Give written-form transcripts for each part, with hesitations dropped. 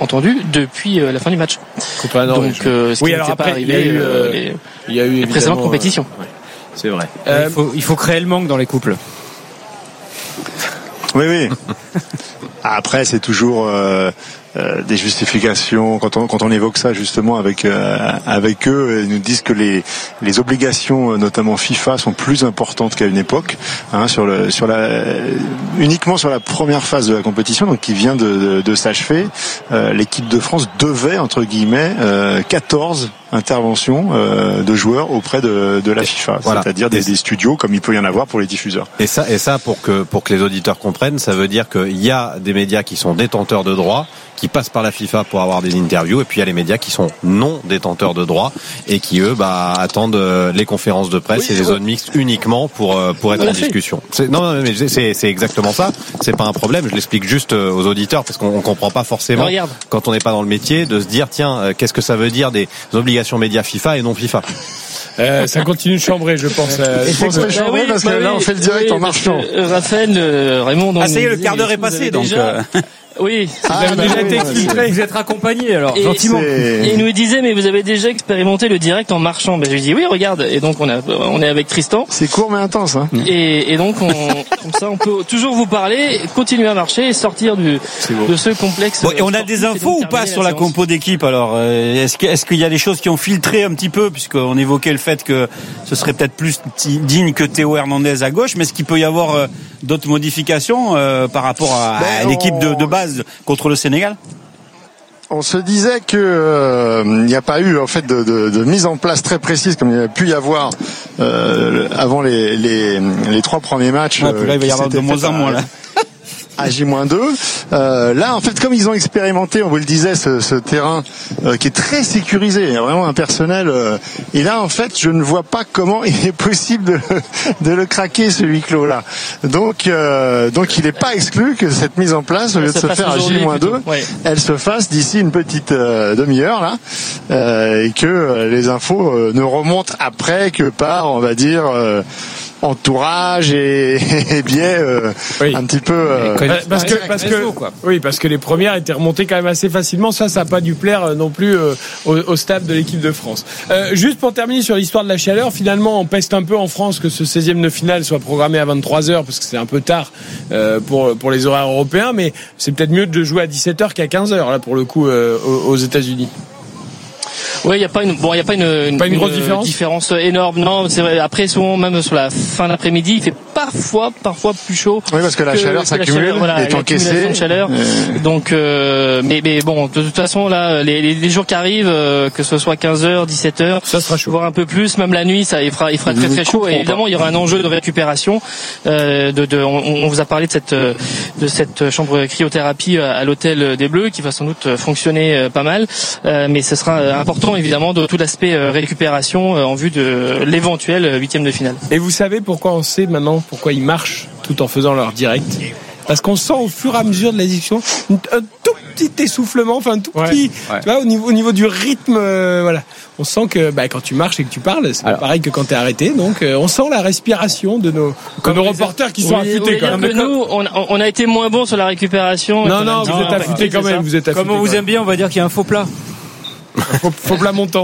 entendu depuis la fin du match. Donc, ce qui n'était pas arrivé il y a eu les précédentes compétitions. C'est vrai. Il faut créer le manque dans les couples. Oui. Après, c'est toujours des justifications quand on évoque ça justement avec eux. Ils nous disent que les obligations, notamment FIFA, sont plus importantes qu'à une époque. Uniquement sur la première phase de la compétition, donc qui vient de s'achever, l'équipe de France devait entre guillemets 14 interventions de joueurs auprès de la FIFA, voilà. C'est-à-dire des studios comme il peut y en avoir pour les diffuseurs. Et ça pour que les auditeurs comprennent, ça veut dire qu'il y a des médias qui sont détenteurs de droits, qui passent par la FIFA pour avoir des interviews, et puis il y a les médias qui sont non détenteurs de droits et qui eux attendent les conférences de presse et les zones mixtes uniquement pour être en discussion. C'est exactement ça. C'est pas un problème. Je l'explique juste aux auditeurs parce qu'on comprend pas forcément quand on n'est pas dans le métier de se dire tiens qu'est-ce que ça veut dire des obligations médias FIFA et non FIFA. Ça continue de chambrer, je pense. Chambrer parce que là on fait le direct en marchant. Raphaël, Raymond. Ça y est, le quart d'heure est passé, donc. Oui, vous avez déjà été exfiltré. Vous êtes accompagné alors gentiment. Et il nous disait mais vous avez déjà expérimenté le direct en marchant. Ben je lui dis oui regarde et donc on est avec Tristan. C'est court mais intense hein. Et donc comme ça on peut toujours vous parler, continuer à marcher et sortir de ce complexe. Bon, et on a des infos ou pas sur la compo d'équipe alors est-ce qu'il y a des choses qui ont filtré un petit peu puisqu'on évoquait le fait que ce serait peut-être plus digne que Théo Hernandez à gauche, mais est-ce qu'il peut y avoir d'autres modifications par rapport à l'équipe de base contre le Sénégal? On se disait que il n'y a pas eu en fait de mise en place très précise comme il y a pu y avoir avant les 3 premiers matchs. Ouais, là il va y avoir de moins en moins là. À J-2. Là, en fait, comme ils ont expérimenté, on vous le disait, ce terrain qui est très sécurisé, il y a vraiment un personnel. Et là, en fait, je ne vois pas comment il est possible de le craquer, ce huis clos-là. Donc, il n'est pas exclu que cette mise en place, au lieu de se faire à J-2, elle se fasse d'ici une petite demi-heure là, et que les infos ne remontent après que par, on va dire. Entourage et biais un petit peu parce que les premières étaient remontées quand même assez facilement. Ça n'a pas dû plaire non plus au stade de l'équipe de France. Juste pour terminer sur l'histoire de la chaleur, finalement on peste un peu en France que ce 16e de finale soit programmé à 23h parce que c'est un peu tard pour les horaires européens, mais c'est peut-être mieux de jouer à 17h qu'à 15h là pour le coup aux États-Unis. Oui, il y a pas une grosse différence énorme. Non, c'est vrai. Après, souvent, même sur la fin d'après-midi, il fait parfois plus chaud. Oui, parce que la chaleur s'accumule, est encaissée. De chaleur. Donc, mais bon, de toute façon, là, les jours qui arrivent, que ce soit 15h, 17h, ça sera chaud. Voire un peu plus, même la nuit, il fera très très chaud. Et évidemment, il y aura un enjeu de récupération. On vous a parlé de cette chambre cryothérapie à l'hôtel des Bleus, qui va sans doute fonctionner pas mal. Mais ce sera important évidemment de tout l'aspect récupération en vue de l'éventuel 8e de finale. Et vous savez pourquoi on sait maintenant pourquoi ils marchent tout en faisant leur direct? Parce qu'on sent au fur et à mesure de la discussion un tout petit essoufflement, enfin un tout petit, tu vois, au niveau du rythme, voilà. On sent que quand tu marches et que tu parles, c'est pas pareil que quand t'es arrêté. Donc on sent la respiration de nos reporters qui sont affûtés quand même. Nous, on a été moins bons sur la récupération. Non, vous êtes affûtés quand même. Vous êtes affûtés. Comme on vous aime bien, on va dire qu'il y a un faux plat. Faux plat montant.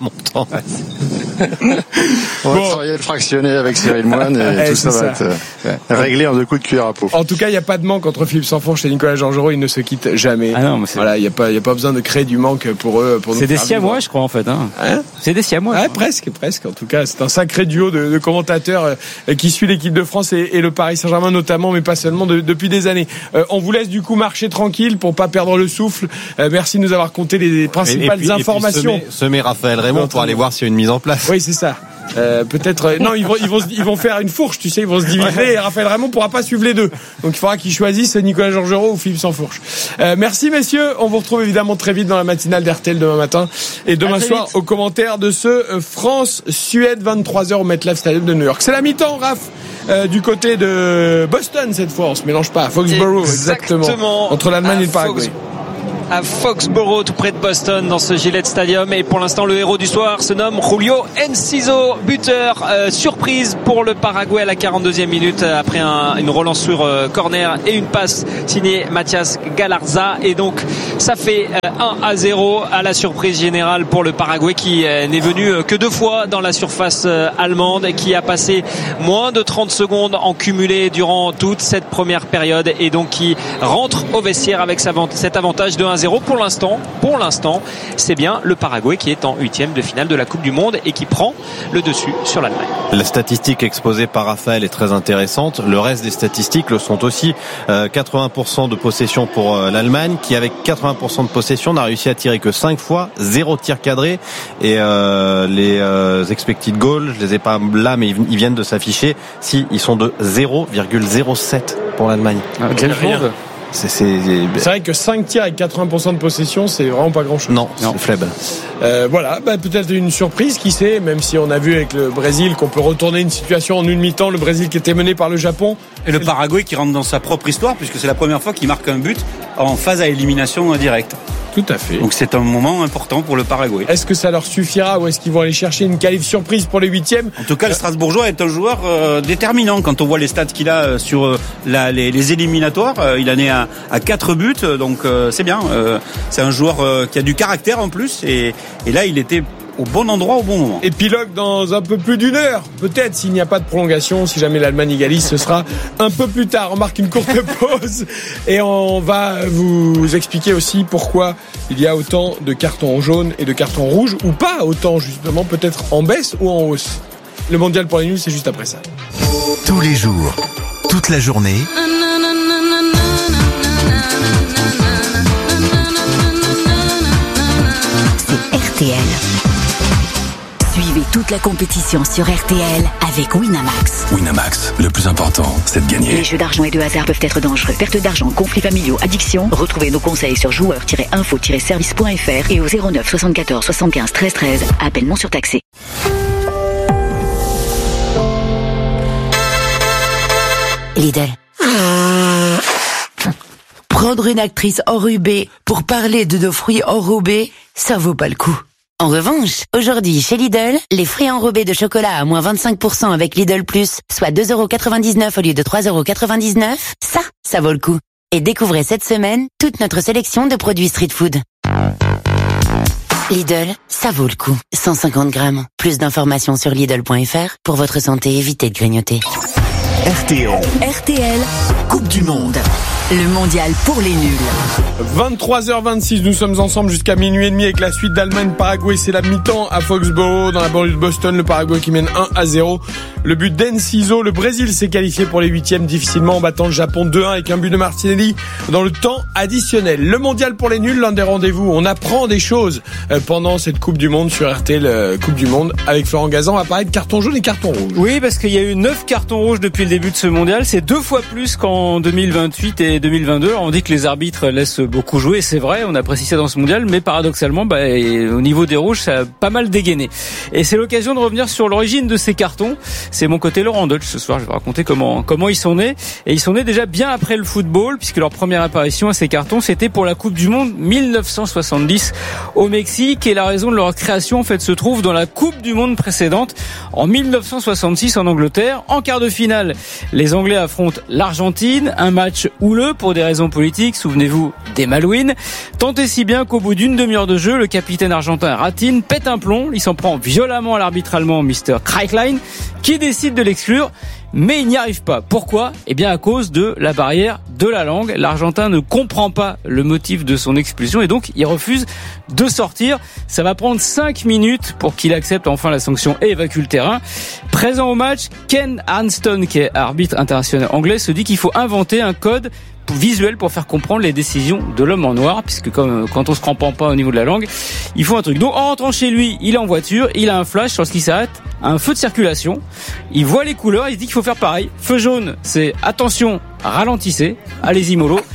On va travailler le fractionné avec Cyril Moine et tout ça va être réglé en 2 coups de cuillère à peau. En tout cas, il n'y a pas de manque entre Philippe Sansfourche et Nicolas Georgerot. Ils ne se quittent jamais. Ah non, voilà, il n'y a pas besoin de créer du manque pour eux. C'est des Siamois, je crois, en fait. C'est des Siamois. Ouais, presque. En tout cas, c'est un sacré duo de commentateurs qui suit l'équipe de France et le Paris Saint-Germain notamment, mais pas seulement depuis des années. On vous laisse du coup marcher tranquille pour pas perdre le souffle. Merci de nous avoir conté les principales informations. Semer Raphaël Raymond pour aller voir s'il y a une mise en place. Oui, c'est ça. Peut-être non, ils vont faire une fourche, tu sais, ils vont se diviser et Raphaël Raymond pourra pas suivre les deux. Donc il faudra qu'ils choisissent Nicolas Georgerot ou Philippe Sansfourche. Merci messieurs, on vous retrouve évidemment très vite dans la matinale d'RTL demain matin et demain soir aux commentaires de ce France-Suède 23h au MetLife Stadium de New York. C'est la mi-temps, Raph, du côté de Boston cette fois, on se mélange pas, Foxborough exactement. Entre l'Allemagne et le Paraguay. à Foxborough, tout près de Boston, dans ce Gillette Stadium. Et pour l'instant, le héros du soir se nomme Julio Enciso, buteur. Surprise pour le Paraguay à la 42e minute après une relance sur corner et une passe signée Mathias Galarza. Et donc, ça fait 1-0 à la surprise générale pour le Paraguay qui n'est venu que 2 fois dans la surface allemande et qui a passé moins de 30 secondes en cumulé durant toute cette première période et donc qui rentre au vestiaire avec cet avantage de 1-0. Pour l'instant, c'est bien le Paraguay qui est en 8e de finale de la Coupe du Monde et qui prend le dessus sur l'Allemagne. La statistique exposée par Raphaël est très intéressante. Le reste des statistiques le sont aussi. 80% de possession pour l'Allemagne qui, avec 80% de possession, n'a réussi à tirer que 5 fois, 0 tir cadré. Et les expected goals, je les ai pas là, mais ils viennent de s'afficher. Si, ils sont de 0,07 pour l'Allemagne. C'est vrai que 5 tirs avec 80% de possession, c'est vraiment pas grand chose. Non, c'est faible. Voilà, peut-être une surprise, qui sait, même si on a vu avec le Brésil qu'on peut retourner une situation en une mi-temps, le Brésil qui était mené par le Japon. Et le Paraguay qui rentre dans sa propre histoire, puisque c'est la première fois qu'il marque un but en phase à élimination directe. Tout à fait. Donc c'est un moment important pour le Paraguay. Est-ce que ça leur suffira ou est-ce qu'ils vont aller chercher une qualif surprise pour les 8e? En tout cas, le Strasbourgeois est un joueur déterminant. Quand on voit les stats qu'il a sur les éliminatoires, il en est à 4 buts, donc c'est bien. C'est un joueur qui a du caractère en plus, et là il était au bon endroit au bon moment. Épilogue dans un peu plus d'1 heure. Peut-être s'il n'y a pas de prolongation, si jamais l'Allemagne égalise, ce sera un peu plus tard. On marque une courte pause et on va vous expliquer aussi pourquoi il y a autant de cartons jaunes et de cartons rouges, ou pas autant justement, peut-être en baisse ou en hausse. Le mondial pour les nuls, c'est juste après ça. Tous les jours, toute la journée. C'est RTL. Suivez toute la compétition sur RTL avec Winamax. Winamax, le plus important, c'est de gagner. Les jeux d'argent et de hasard peuvent être dangereux. Perte d'argent, conflits familiaux, addiction. Retrouvez nos conseils sur joueurs-info-service.fr et au 09 74 75 13 13. Appel non surtaxé. Lidl. Prendre une actrice enrubée pour parler de nos fruits enrobés, ça vaut pas le coup. En revanche, aujourd'hui, chez Lidl, les fruits enrobés de chocolat à moins 25% avec Lidl Plus, soit 2,99€ au lieu de 3,99€, ça vaut le coup. Et découvrez cette semaine toute notre sélection de produits street food. Lidl, ça vaut le coup. 150 grammes. Plus d'informations sur Lidl.fr. Pour votre santé, évitez de grignoter. RTL, Coupe du Monde. Le mondial pour les nuls. 23h26, nous sommes ensemble jusqu'à minuit et demi avec la suite d'Allemagne-Paraguay. C'est la mi-temps à Foxborough, dans la banlieue de Boston. Le Paraguay qui mène 1-0. Le but d'Enciso. Le Brésil s'est qualifié pour les 8e difficilement en battant le Japon 2-1 avec un but de Martinelli dans le temps additionnel. Le mondial pour les nuls, l'un des rendez-vous. On apprend des choses pendant cette Coupe du Monde sur RTL Coupe du Monde avec Florent Gazan. On va parler de carton jaune et carton rouge. Oui, parce qu'il y a eu 9 cartons rouges depuis le début de ce mondial. C'est 2 fois plus qu'en 2028 et 2022. Alors on dit que les arbitres laissent beaucoup jouer, c'est vrai, on apprécie ça dans ce mondial, mais paradoxalement, au niveau des rouges, ça a pas mal dégainé. Et c'est l'occasion de revenir sur l'origine de ces cartons. C'est mon côté Laurent Deutsch ce soir, je vais vous raconter comment ils sont nés. Et ils sont nés déjà bien après le football, puisque leur première apparition à ces cartons, c'était pour la Coupe du Monde 1970 au Mexique. Et la raison de leur création, en fait, se trouve dans la Coupe du Monde précédente, en 1966 en Angleterre. En quart de finale, les Anglais affrontent l'Argentine, un match houleux pour des raisons politiques, souvenez-vous des Malouines. Tant et si bien qu'au bout d'une demi-heure de jeu, le capitaine argentin Ratin pète un plomb, il s'en prend violemment à l'arbitre allemand Mr. Kreiklein, qui décide de l'exclure. Mais il n'y arrive pas. Pourquoi ? Eh bien à cause de la barrière de la langue. L'Argentin ne comprend pas le motif de son expulsion et donc il refuse de sortir. Ça va prendre 5 minutes pour qu'il accepte enfin la sanction et évacue le terrain. Présent au match, Ken Armstrong, qui est arbitre international anglais, se dit qu'il faut inventer un code visuel pour faire comprendre les décisions de l'homme en noir, puisque quand on se comprend pas au niveau de la langue, il faut un truc. Donc en rentrant chez lui, il est en voiture, il a un flash lorsqu'il s'arrête à un feu de circulation, il voit les couleurs, il se dit qu'il faut faire pareil. Feu jaune, c'est attention, ralentissez, allez-y mollo.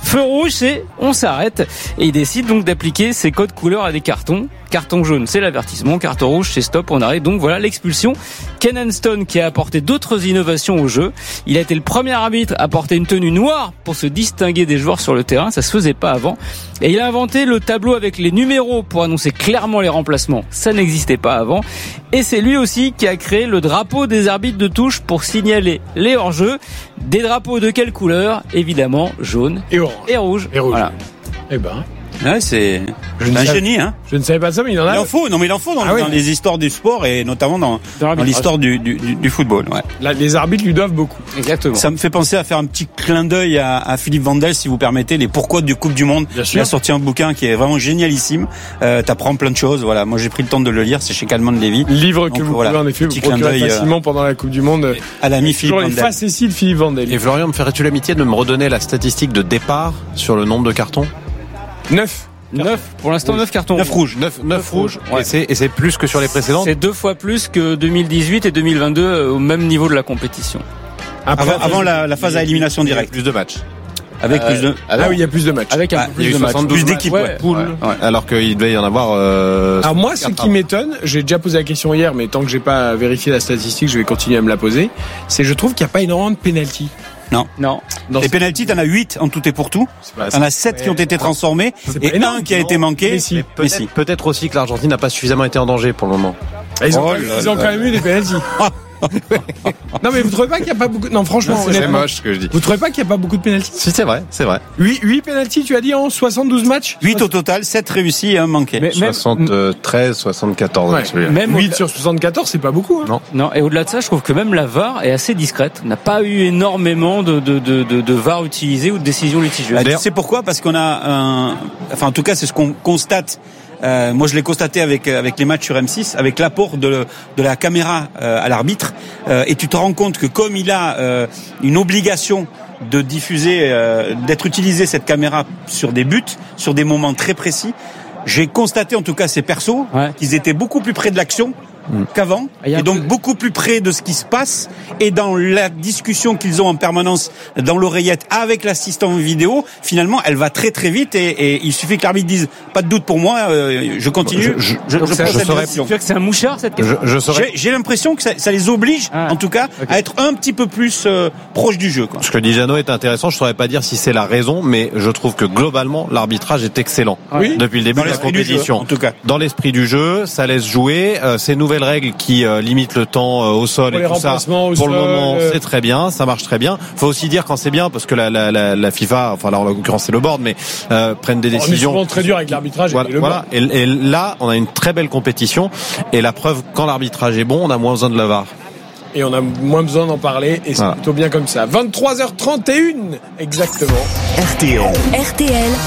Feu rouge, c'est on s'arrête. Et il décide donc d'appliquer ses codes couleurs à des cartons. Carton jaune, c'est l'avertissement. Carton rouge, c'est stop, on arrête. Donc voilà l'expulsion. Ken Anston qui a apporté d'autres innovations au jeu. Il a été le premier arbitre à porter une tenue noire pour se distinguer des joueurs sur le terrain. Ça se faisait pas avant. Et il a inventé le tableau avec les numéros pour annoncer clairement les remplacements. Ça n'existait pas avant. Et c'est lui aussi qui a créé le drapeau des arbitres de touche pour signaler les hors-jeux. Des drapeaux de quelle couleur? Évidemment, jaune et orange. Et rouge. Voilà. Eh ben. Ouais, c'est un génie, hein. Je ne savais pas ça, mais il en faut. Non, mais il en faut dans les histoires du sport et notamment dans l'histoire du football. Ouais. Là, les arbitres lui doivent beaucoup. Exactement. Ça me fait penser à faire un petit clin d'œil à Philippe Vandel, si vous permettez, les pourquoi du Coupe du Monde. Bien sûr. Il a sorti un bouquin qui est vraiment génialissime. T'apprends plein de choses. Voilà. Moi, j'ai pris le temps de le lire. C'est chez Calman Levy. Livre que vous pouvez en effet vous procurer facilement pendant la Coupe du Monde. À l'ami Philippe Vandel. Les facéties de Philippe Vandel. Et Florian, me ferais-tu l'amitié de me redonner la statistique de départ sur le nombre de cartons? 9. Pour l'instant, 9 cartons. 9 rouges. 9 rouges. Ouais. Et c'est plus que sur les précédentes. C'est 2 fois plus que 2018 et 2022 au même niveau de la compétition. Avant la phase à élimination directe. Plus de matchs. Avec plus de. Oui, il y a plus de matchs. Avec un peu plus de matchs. Plus d'équipes, Ouais. Alors qu'il devait y en avoir. Alors moi, ce qui m'étonne, j'ai déjà posé la question hier, mais tant que j'ai pas vérifié la statistique, je vais continuer à me la poser. C'est, je trouve qu'il n'y a pas énormément de pénalty. Non. Les pénaltys, t'en as 8 en tout et pour tout. T'en as 7 qui ont été transformés et un qui a été manqué. Peut-être aussi que l'Argentine n'a pas suffisamment été en danger pour le moment. Ils ont quand même eu des pénaltys. Non, mais vous trouvez pas qu'il y a pas beaucoup? Non, franchement, c'est moche ce que je dis. Vous trouvez pas qu'il y a pas beaucoup de pénaltys? Si, c'est vrai. 8 pénaltys, tu as dit, en 72 matchs? 8 au total, 7 réussis et 1 manqué. 73, 74. Ouais. Même 8 sur 74, c'est pas beaucoup. Hein. Non. Et au-delà de ça, je trouve que même la VAR est assez discrète. On n'a pas eu énormément de VAR utilisés ou de décisions litigieuses. Tu sais pourquoi? Parce qu'on a en tout cas, c'est ce qu'on constate. Moi, je l'ai constaté avec les matchs sur M6, avec l'apport de la caméra à l'arbitre, et tu te rends compte que comme il a une obligation de diffuser, d'être utilisé cette caméra sur des buts, sur des moments très précis, j'ai constaté en tout cas ces persos qu'ils étaient beaucoup plus près de l'action qu'avant, et donc beaucoup plus près de ce qui se passe, et dans la discussion qu'ils ont en permanence dans l'oreillette avec l'assistant vidéo, finalement elle va très très vite, et il suffit que l'arbitre dise pas de doute pour moi, je continue, je saurais. Tu veux que c'est un mouchard cette question? J'ai l'impression que ça les oblige en tout cas à être un petit peu plus proche du jeu, quoi. Ce que dit Jeannot est intéressant. Je saurais pas dire si c'est la raison, mais je trouve que globalement l'arbitrage est excellent depuis le début de la compétition. En tout cas, dans l'esprit du jeu, ça laisse jouer. Ces nouvelles règles qui limitent le temps au sol et tout ça, pour le moment c'est très bien, ça marche très bien. Faut aussi dire quand c'est bien, parce que la FIFA, enfin là en l'occurrence c'est le board, mais prennent des décisions. On est souvent très dur avec l'arbitrage. Voilà. Et là on a une très belle compétition, et la preuve, quand l'arbitrage est bon, on a moins besoin de la VAR. Et on a moins besoin d'en parler, et c'est plutôt bien comme ça. 23h31 exactement. RTL